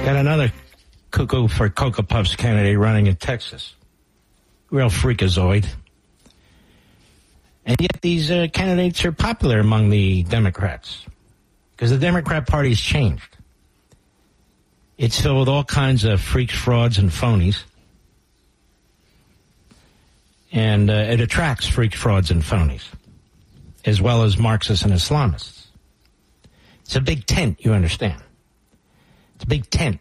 Got another cuckoo for Cocoa Puffs candidate running in Texas. Real freakazoid. And yet these candidates are popular among the Democrats because the Democrat Party's changed. It's filled with all kinds of freaks, frauds, and phonies. And it attracts freaks, frauds, and phonies, as well as Marxists and Islamists. It's a big tent, you understand. It's a big tent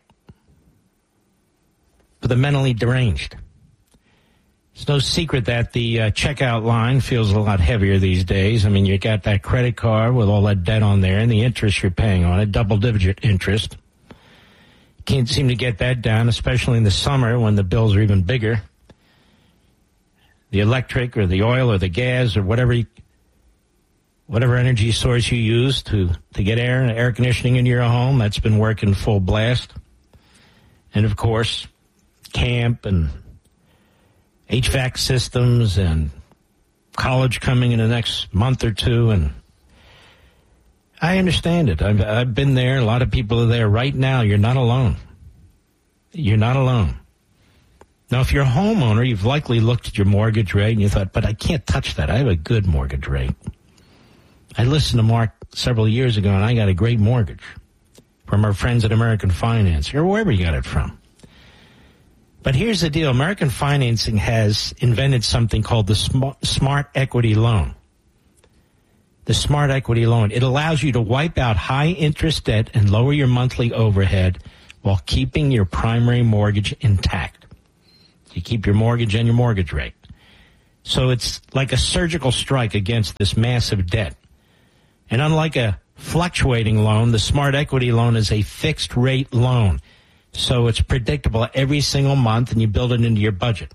for the mentally deranged. It's no secret that the checkout line feels a lot heavier these days. I mean, you got that credit card with all that debt on there and the interest you're paying on it, double-digit interest. Can't seem to get that down, especially in the summer when the bills are even bigger. The electric or the oil or the gas or whatever energy source you use to get air conditioning into your home, that's been working full blast. And, of course, camp and HVAC systems and college coming in the next month or two. And I understand it. I've been there. A lot of people are there right now. You're not alone. You're not alone. Now, if you're a homeowner, you've likely looked at your mortgage rate and you thought, but I can't touch that. I have a good mortgage rate. I listened to Mark several years ago, and I got a great mortgage from our friends at American Financing, or wherever you got it from. But here's the deal. American Financing has invented something called the Smart Equity Loan. The Smart Equity Loan. It allows you to wipe out high-interest debt and lower your monthly overhead while keeping your primary mortgage intact. You keep your mortgage and your mortgage rate. So it's like a surgical strike against this massive debt. And unlike a fluctuating loan, the Smart Equity Loan is a fixed-rate loan. So it's predictable every single month, and you build it into your budget.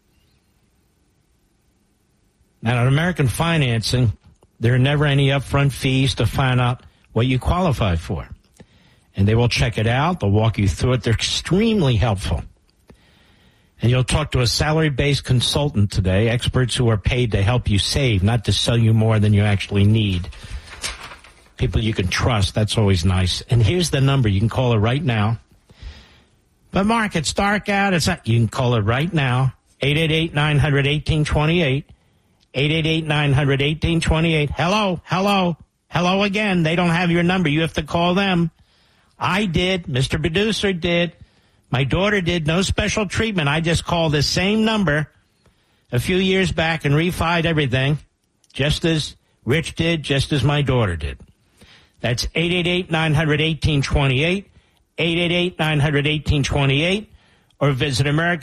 Now, at American Financing, there are never any upfront fees to find out what you qualify for. And they will check it out. They'll walk you through it. They're extremely helpful. And you'll talk to a salary-based consultant today, experts who are paid to help you save, not to sell you more than you actually need. People you can trust, that's always nice. And here's the number. You can call it right now. But, Mark, it's dark out. It's not. You can call it right now, 888-900-1828, 888-900-1828. Hello again. They don't have your number. You have to call them. I did. Mr. Producer did. My daughter did. No special treatment. I just called the same number a few years back and refied everything, just as Rich did, just as my daughter did. That's 888-900-1828, 888-900-1828, or visit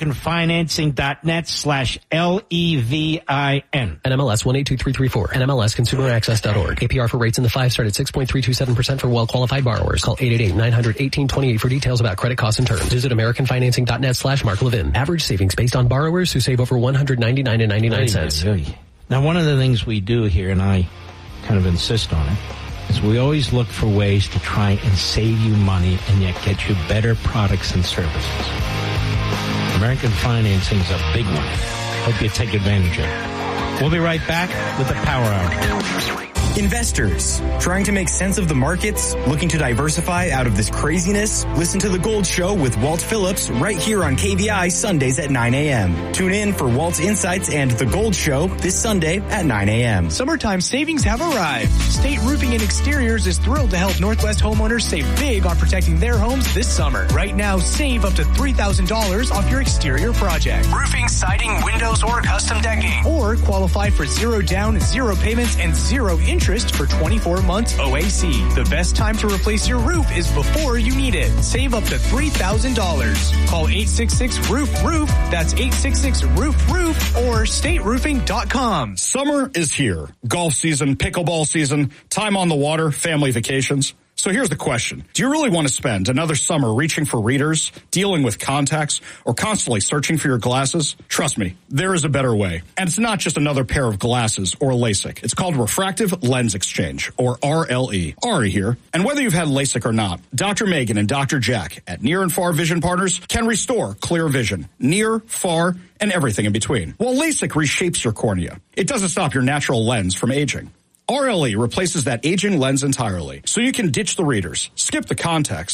AmericanFinancing.net/LEVIN. NMLS 182334, NMLSConsumerAccess.org. APR for rates in the 5 start at 6.327% for well-qualified borrowers. Call 888-900-1828 for details about credit costs and terms. Visit AmericanFinancing.net/Mark Levin. Average savings based on borrowers who save over $199.99. Now, one of the things we do here, and I kind of insist on it, is we always look for ways to try and save you money and yet get you better products and services. American Financing is a big one. Hope you take advantage of it. We'll be right back with the Power Hour. Investors, trying to make sense of the markets, looking to diversify out of this craziness? Listen to The Gold Show with Walt Phillips right here on KVI Sundays at 9 a.m. Tune in for Walt's Insights and The Gold Show this Sunday at 9 a.m. Summertime savings have arrived. State Roofing and Exteriors is thrilled to help Northwest homeowners save big on protecting their homes this summer. Right now, save up to $3,000 off your exterior project. Roofing, siding, windows, or custom decking. Or qualify for 0 down, 0 payments, and 0 interest for 24 months OAC. The best time to replace your roof is before you need it. Save up to $3,000. Call 866-ROOF-ROOF. That's 866-ROOF-ROOF or stateroofing.com. Summer is here. Golf season, pickleball season, time on the water, family vacations. So here's the question. Do you really want to spend another summer reaching for readers, dealing with contacts, or constantly searching for your glasses? Trust me, there is a better way. And it's not just another pair of glasses or LASIK. It's called Refractive Lens Exchange, or RLE. Ari here. And whether you've had LASIK or not, Dr. Megan and Dr. Jack at Near and Far Vision Partners can restore clear vision, near, far, and everything in between. While LASIK reshapes your cornea, it doesn't stop your natural lens from aging. RLE replaces that aging lens entirely, so you can ditch the readers, skip the contacts, and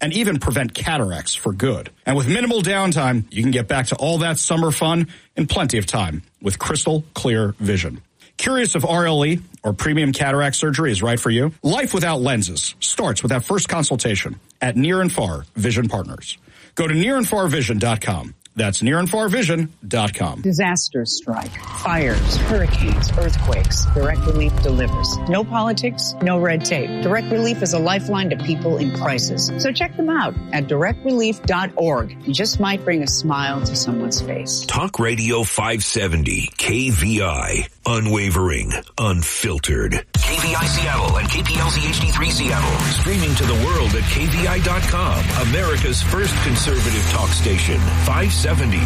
and even prevent cataracts for good. And with minimal downtime, you can get back to all that summer fun in plenty of time with crystal clear vision. Curious if RLE or premium cataract surgery is right for you? Life without lenses starts with that first consultation at Near and Far Vision Partners. Go to nearandfarvision.com. That's nearandfarvision.com. Disasters strike, fires, hurricanes, earthquakes. Direct Relief delivers. No politics, no red tape. Direct Relief is a lifeline to people in crisis. So check them out at directrelief.org. You just might bring a smile to someone's face. Talk Radio 570, KVI. Unwavering, unfiltered. KVI Seattle and KPLZ HD3 Seattle. Streaming to the world at KVI.com. America's first conservative talk station. 570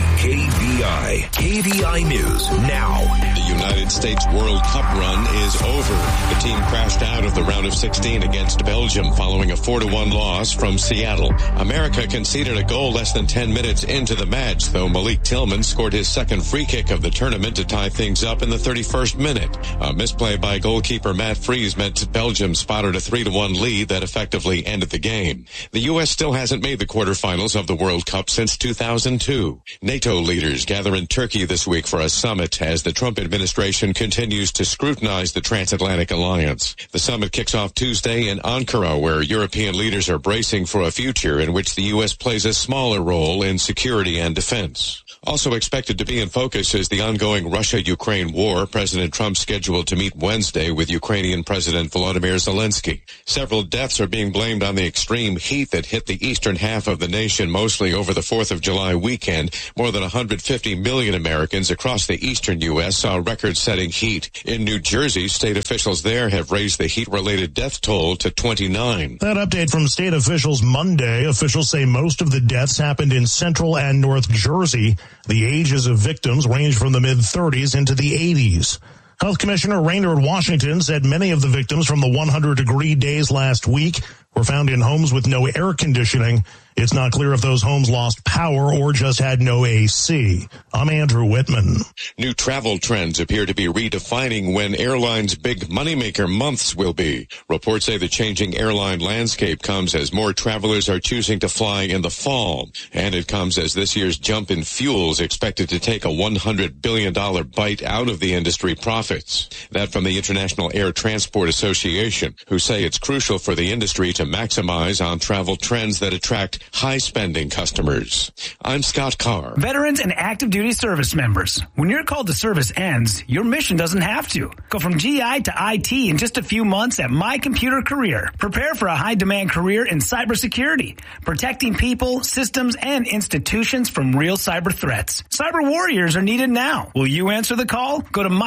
KVI. KVI News now. The United States World Cup run is over. The team crashed out of the round of 16 against Belgium following a 4-1 loss from Seattle. America conceded a goal less than 10 minutes into the match, though Malik Tillman scored his second free kick of the tournament to tie things up in the 31st minute. A misplay by goalkeeper Matt Freese meant Belgium spotted a 3-1 lead that effectively ended the game. The U.S. still hasn't made the quarterfinals of the World Cup since 2002. NATO leaders gather in Turkey this week for a summit as the Trump administration continues to scrutinize the transatlantic alliance. The summit kicks off Tuesday in Ankara, where European leaders are bracing for a future in which the U.S. plays a smaller role in security and defense. Also expected to be in focus is the ongoing Russia-Ukraine war. President Trump scheduled to meet Wednesday with Ukrainian President Volodymyr Zelensky. Several deaths are being blamed on the extreme heat that hit the eastern half of the nation, mostly over the 4th of July weekend. More than 150 million Americans across the eastern U.S. saw record-setting heat. In New Jersey, state officials there have raised the heat-related death toll to 29. That update from state officials Monday. Officials say most of the deaths happened in central and north Jersey. The ages of victims range from the mid-30s into the 80s. Health Commissioner Raynard Washington said many of the victims from the 100-degree days last week were found in homes with no air conditioning. It's not clear if those homes lost power or just had no AC. I'm Andrew Whitman. New travel trends appear to be redefining when airlines' big moneymaker months will be. Reports say the changing airline landscape comes as more travelers are choosing to fly in the fall. And it comes as this year's jump in fuel is expected to take a $100 billion bite out of the industry profits. That from the International Air Transport Association, who say it's crucial for the industry to maximize on travel trends that attract high-spending customers. I'm Scott Carr. Veterans and active duty service members. When your call to service ends, your mission doesn't have to. Go from GI to IT in just a few months at My Computer Career. Prepare for a high-demand career in cybersecurity, protecting people, systems, and institutions from real cyber threats. Cyber warriors are needed now. Will you answer the call? Go to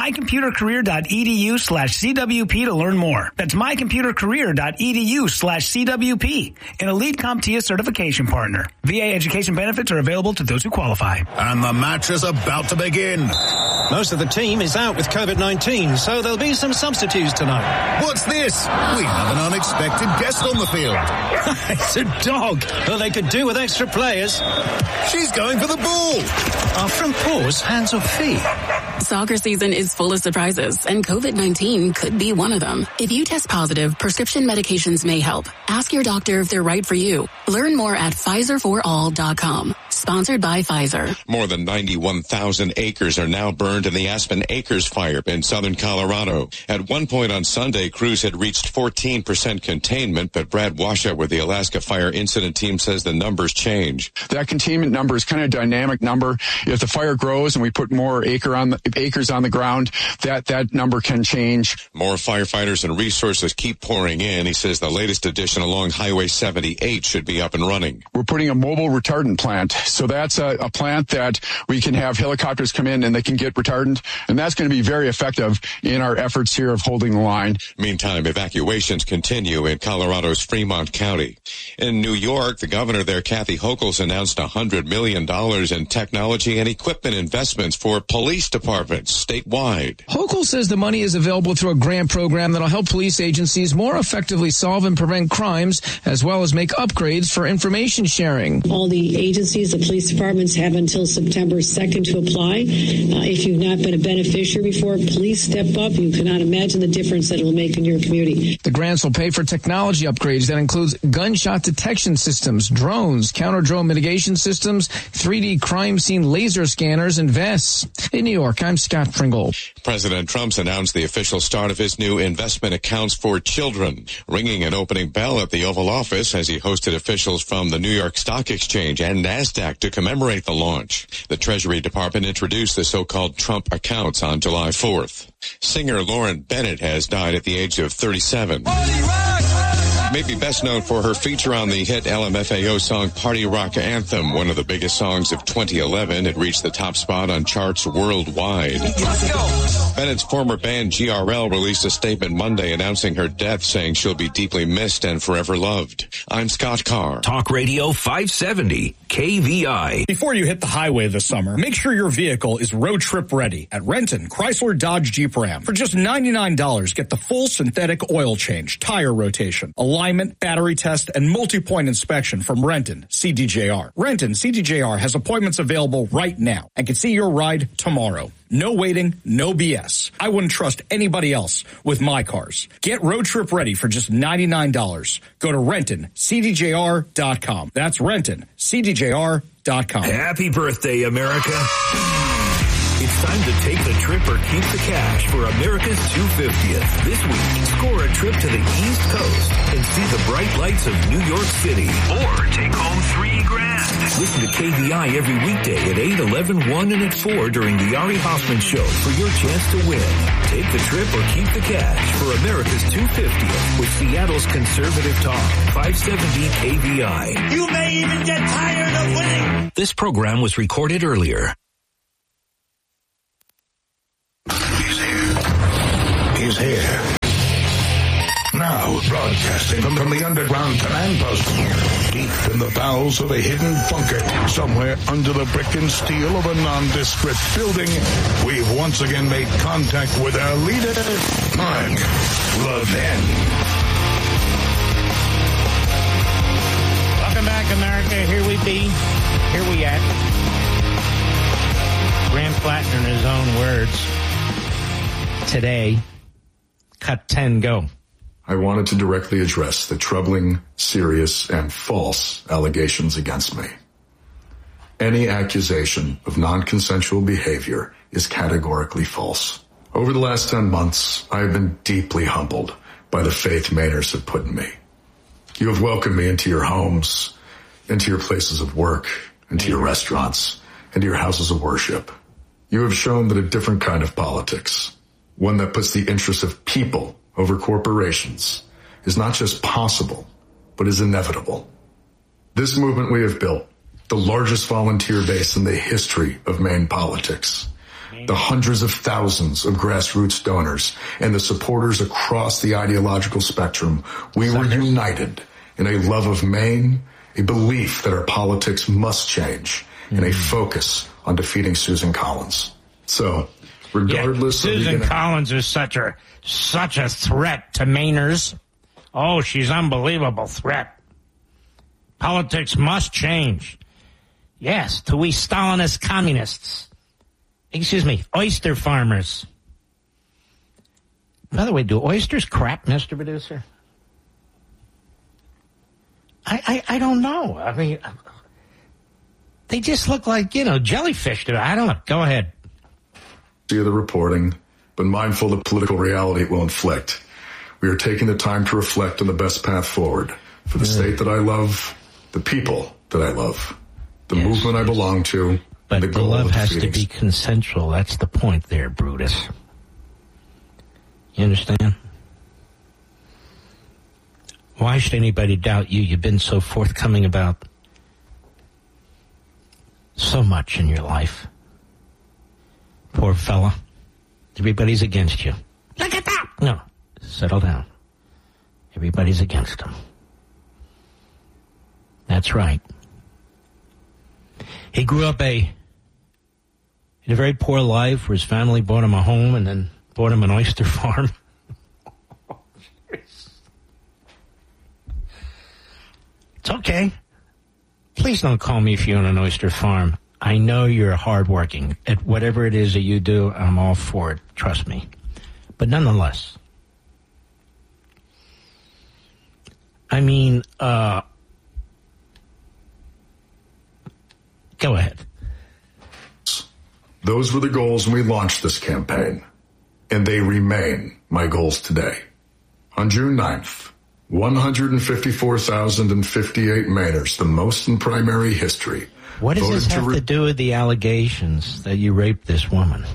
mycomputercareer.edu/CWP to learn more. That's mycomputercareer.edu/CWP. An elite CompTIA certification partner. VA education benefits are available to those who qualify. And the match is about to begin. Most of the team is out with COVID-19, so there'll be some substitutes tonight. What's this? We have an unexpected guest on the field. It's a dog. Well, they could do with extra players. She's going for the ball. Are front paws hands or feet? Soccer season is full of surprises, and COVID-19 could be one of them. If you test positive, prescription medications may help. Ask your doctor if they're right for you. Learn more at PfizerForAll.com. Sponsored by Pfizer. More than 91,000 acres are now burned in the Aspen Acres fire in southern Colorado. At one point on Sunday, crews had reached 14% containment, but Brad Washout with the Alaska Fire Incident Team says the numbers change. That containment number is kind of a dynamic number. If the fire grows and we put more acres on the ground, that number can change. More firefighters and resources keep pouring in. He says the latest addition along Highway 78 should be up and running. We're putting a mobile retardant plant. So that's a plant that we can have helicopters come in and they can get retardant. And that's going to be very effective in our efforts here of holding the line. Meantime, evacuations continue in Colorado's Fremont County. In New York, the governor there, Kathy Hochul, announced $100 million in technology and equipment investments for police departments statewide. Hochul says the money is available through a grant program that'll help police agencies more effectively solve and prevent crimes, as well as make upgrades for information sharing. All the agencies, the police departments have until September 2nd to apply. If you've not been a beneficiary before, please step up. You cannot imagine the difference that it will make in your community. The grants will pay for technology upgrades that includes gunshot detection systems, drones, counter-drone mitigation systems, 3D crime scene laser scanners, and vests. In New York, I'm Scott Pringle. President Trump's announced the official start of his new investment accounts for children, ringing an opening bell at the Oval Office as he hosted officials from the New York Stock Exchange and NASDAQ to commemorate the launch. The Treasury Department introduced the so-called Trump accounts on July 4th. Singer Lauren Bennett has died at the age of 37. Maybe best known for her feature on the hit LMFAO song Party Rock Anthem, one of the biggest songs of 2011. It reached the top spot on charts worldwide. Let's go. Bennett's former band GRL released a statement Monday announcing her death, saying she'll be deeply missed and forever loved. I'm Scott Carr. Talk Radio 570, KVI. Before you hit the highway this summer, make sure your vehicle is road trip ready at Renton Chrysler Dodge Jeep Ram. For just $99, get the full synthetic oil change, tire rotation, alignment, battery test, and multi-point inspection from Renton CDJR. Renton CDJR has appointments available right now and can see your ride tomorrow. No waiting, no BS. I wouldn't trust anybody else with my cars. Get road trip ready for just $99. Go to RentonCDJR.com. That's RentonCDJR.com. Happy birthday, America. It's time to take the trip or keep the cash for America's 250th. This week, score a trip to the East Coast and see the bright lights of New York City. Or take home $3,000. Listen to KVI every weekday at 8, 11, 1, and at 4 during the Ari Hoffman Show for your chance to win. Take the trip or keep the cash for America's 250th with Seattle's Conservative Talk, 570 KVI. You may even get tired of winning. This program was recorded earlier. He's here. Now, broadcasting from the underground command post, deep in the bowels of a hidden bunker, somewhere under the brick and steel of a nondescript building, we've once again made contact with our leader, Mark Levin. Welcome back, America. Here we be. Here we at. Graham Plattner, in his own words, today, cut 10, go. I wanted to directly address the troubling, serious, and false allegations against me. Any accusation of non-consensual behavior is categorically false. Over the last 10 months, I have been deeply humbled by the faith Mainers have put in me. You have welcomed me into your homes, into your places of work, into your restaurants, into your houses of worship. You have shown that a different kind of politics, one that puts the interests of people over corporations, is not just possible, but is inevitable. This movement we have built, the largest volunteer base in the history of Maine politics, the hundreds of thousands of grassroots donors, and the supporters across the ideological spectrum, we were united in a love of Maine, a belief that our politics must change, and a focus on defeating Susan Collins. So, regardless of Susan Collins is such a threat to Mainers. Oh, she's an unbelievable threat. Politics must change. Yes, to we Stalinist communists. Excuse me, oyster farmers. By the way, do oysters crack, Mr. Producer? I don't know. I mean, they just look like, jellyfish. I don't know. Go ahead. See the reporting, but mindful of the political reality it will inflict. We are taking the time to reflect on the best path forward for the state that I love, the people that I love, the movement I belong to, but and the goal love of has to defeating. be consensual. That's the point there, Brutus. You understand? Why should anybody doubt you? You've been so forthcoming about so much in your life. Poor fella. Everybody's against you. Look at that! No, settle down. Everybody's against him. That's right. He grew up in a very poor life where his family bought him a home and then bought him an oyster farm. It's okay. Please don't call me if you own an oyster farm. I know you're hardworking. At whatever it is that you do, I'm all for it. Trust me. But nonetheless, I mean, go ahead. Those were the goals when we launched this campaign, and they remain my goals today. On June 9th, 154,058 Mainers, the most in primary history. What does this have to do with the allegations that you raped this woman?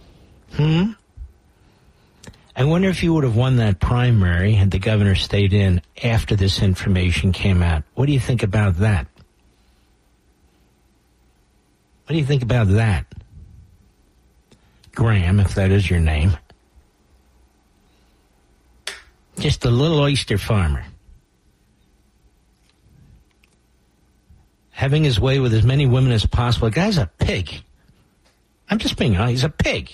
I wonder if you would have won that primary had the governor stayed in after this information came out. What do you think about that? What do you think about that? Graham, if that is your name. Just a little oyster farmer. Having his way with as many women as possible. The guy's a pig. I'm just being honest. He's a pig.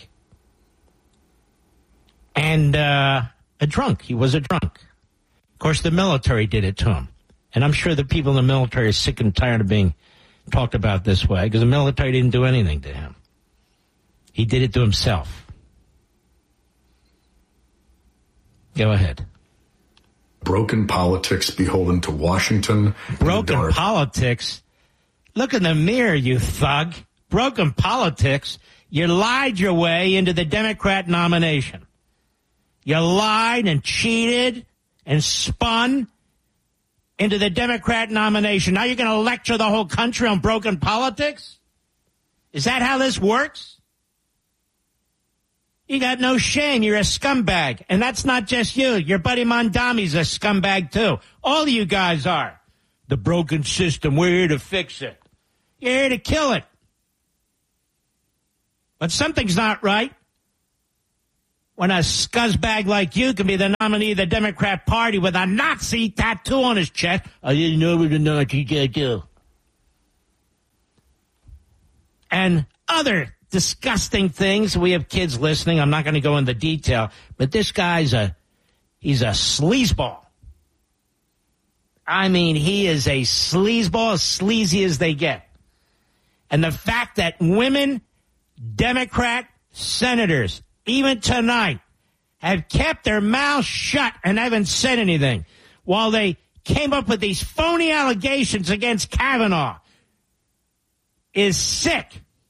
And a drunk. He was a drunk. Of course, the military did it to him. And I'm sure the people in the military are sick and tired of being talked about this way because the military didn't do anything to him. He did it to himself. Go ahead. Broken politics beholden to Washington. Broken politics? Look in the mirror, you thug. Broken politics? You lied your way into the Democrat nomination. You lied and cheated and spun into the Democrat nomination. Now you're going to lecture the whole country on broken politics? Is that how this works? You got no shame. You're a scumbag. And that's not just you. Your buddy Mondami's a scumbag, too. All of you guys are. The broken system. We're here to fix it. You're here to kill it. But something's not right when a scuzzbag like you can be the nominee of the Democrat Party with a Nazi tattoo on his chest. I didn't know what a Nazi tattoo. And other disgusting things. We have kids listening. I'm not going to go into detail, but this guy's he's a sleazeball. I mean, he is a sleazeball, as sleazy as they get. And the fact that women, Democrat senators, even tonight, have kept their mouths shut and haven't said anything while they came up with these phony allegations against Kavanaugh is sick.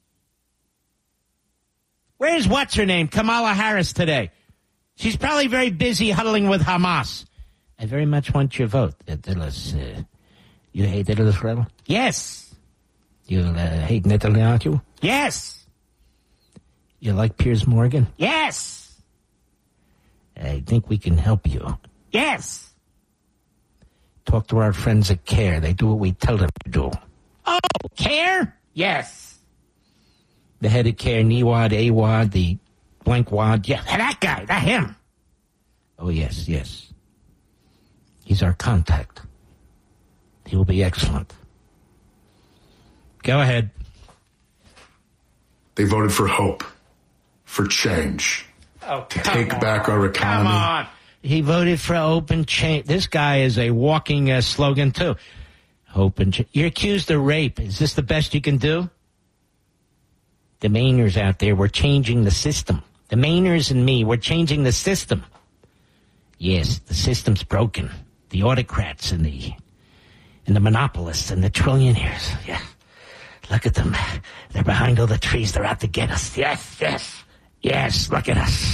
Where's what's-her-name, Kamala Harris, today? She's probably very busy huddling with Hamas. I very much want your vote. You hate Israel? Yes. You hate Netanyahu? Yes. You like Piers Morgan? Yes. I think we can help you. Yes. Talk to our friends at CARE. They do what we tell them to do. Oh, CARE? Yes. The head of CARE, Niwad, Awad, the blank wad. Yeah, that guy, that him. Oh, yes, yes. He's our contact. He will be excellent. Go ahead. They voted for hope, for change, to take back our economy. Come on. He voted for open change. This guy is a walking slogan, too. Hope and change. You're accused of rape. Is this the best you can do? The Mainers out there, we're changing the system. The Mainers and me, we're changing the system. Yes, the system's broken. The autocrats and the monopolists and the trillionaires. Yeah. Look at them. They're behind all the trees. They're out to get us. Yes, yes, yes. Look at us.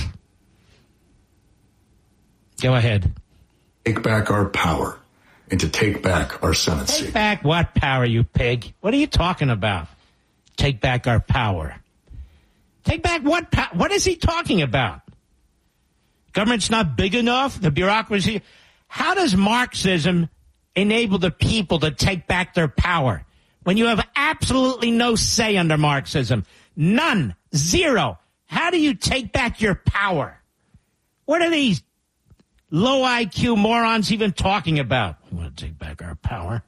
Go ahead. Take back our power and to take back our Senate seat. Take back what power, you pig? What are you talking about? Take back our power. Take back what power? What is he talking about? Government's not big enough? The bureaucracy? How does Marxism enable the people to take back their power when you have absolutely no say under Marxism? None. Zero. How do you take back your power? What are these low IQ morons even talking about? We want to take back our power.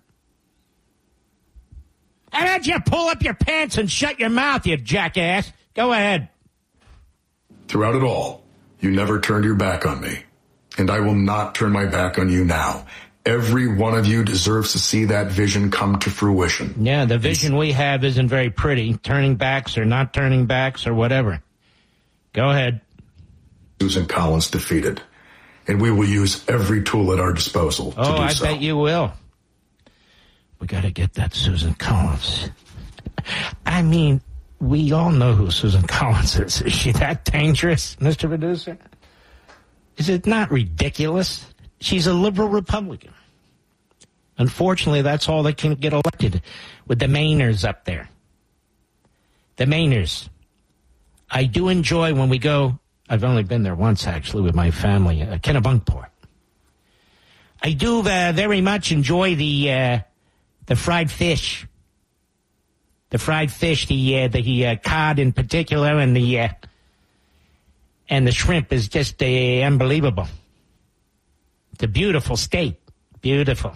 How about you pull up your pants and shut your mouth, you jackass? Go ahead. Throughout it all, you never turned your back on me. And I will not turn my back on you now. Every one of you deserves to see that vision come to fruition. Yeah, the vision we have isn't very pretty. Turning backs or not turning backs or whatever. Go ahead. Susan Collins defeated. And we will use every tool at our disposal to do so. Oh, I bet you will. We got to get that Susan Collins. I mean, we all know who Susan Collins is. Is she that dangerous, Mr. Producer? Is it not ridiculous? She's a liberal Republican. Unfortunately, that's all that can get elected with the Mainers up there. The Mainers. I do enjoy when we go, I've only been there once actually with my family, Kennebunkport. I do very much enjoy the fried fish. The fried fish, the cod in particular, and the shrimp is just unbelievable. It's a beautiful state. Beautiful.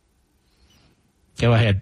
Go ahead.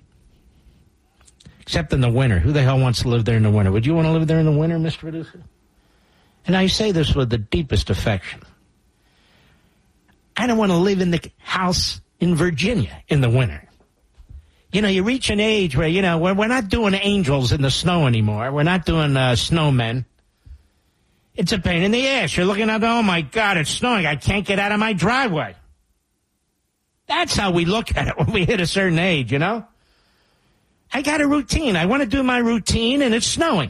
Except in the winter. Who the hell wants to live there in the winter? Would you want to live there in the winter, Mr. Producer? And I say this with the deepest affection. I don't want to live in the house in Virginia in the winter. You know, you reach an age where, you know, we're not doing angels in the snow anymore. We're not doing snowmen. It's a pain in the ass. You're looking at, oh, my God, it's snowing. I can't get out of my driveway. That's how we look at it when we hit a certain age, you know? I got a routine. I want to do my routine, and it's snowing.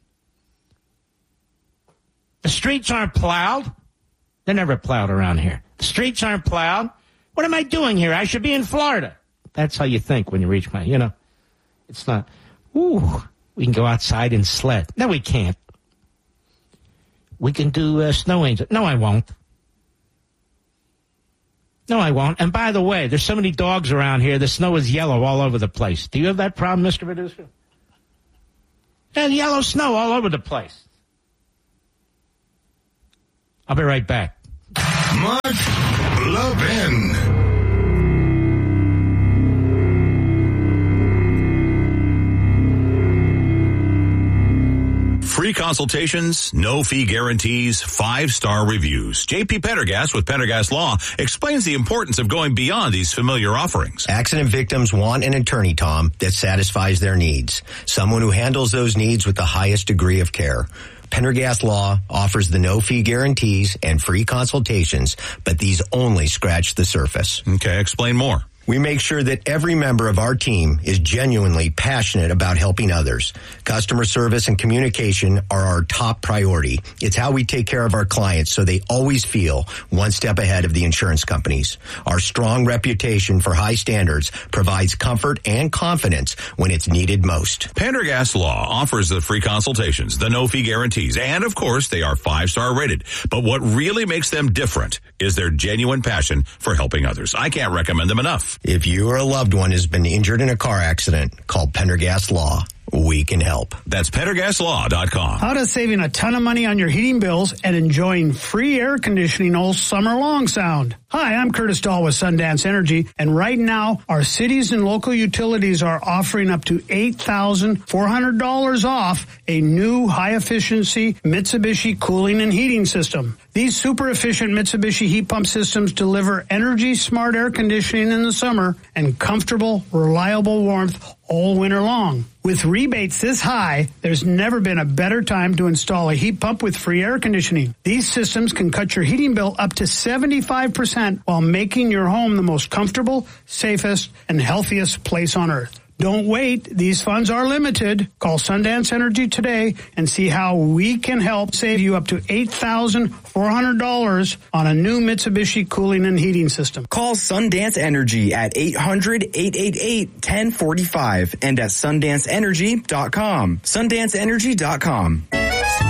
The streets aren't plowed. They're never plowed around here. The streets aren't plowed. What am I doing here? I should be in Florida. That's how you think when you reach my, you know. It's not, ooh, we can go outside and sled. No, we can't. We can do snow angels. No, I won't. No, I won't. And by the way, there's so many dogs around here, the snow is yellow all over the place. Do you have that problem, Mr. Producer? There's yellow snow all over the place. I'll be right back. Mark Levin. Free consultations, no fee guarantees, 5-star reviews. J.P. Pendergast with Pendergast Law explains the importance of going beyond these familiar offerings. Accident victims want an attorney, Tom, that satisfies their needs. Someone who handles those needs with the highest degree of care. Pendergast Law offers the no-fee guarantees and free consultations, but these only scratch the surface. Okay, explain more. We make sure that every member of our team is genuinely passionate about helping others. Customer service and communication are our top priority. It's how we take care of our clients so they always feel one step ahead of the insurance companies. Our strong reputation for high standards provides comfort and confidence when it's needed most. Pendergast Law offers the free consultations, the no-fee guarantees, and of course they are 5-star rated. But what really makes them different is their genuine passion for helping others. I can't recommend them enough. If you or a loved one has been injured in a car accident, call Pendergast Law. We can help. That's PendergastLaw.com. How does saving a ton of money on your heating bills and enjoying free air conditioning all summer long sound? Hi, I'm Curtis Dahl with Sundance Energy, and right now, our cities and local utilities are offering up to $8,400 off a new high-efficiency Mitsubishi cooling and heating system. These super-efficient Mitsubishi heat pump systems deliver energy-smart air conditioning in the summer and comfortable, reliable warmth all winter long. With rebates this high, there's never been a better time to install a heat pump with free air conditioning. These systems can cut your heating bill up to 75% while making your home the most comfortable, safest, and healthiest place on earth. Don't wait. These funds are limited. Call Sundance Energy today and see how we can help save you up to $8,400 on a new Mitsubishi cooling and heating system. Call Sundance Energy at 800-888-1045 and at SundanceEnergy.com. SundanceEnergy.com.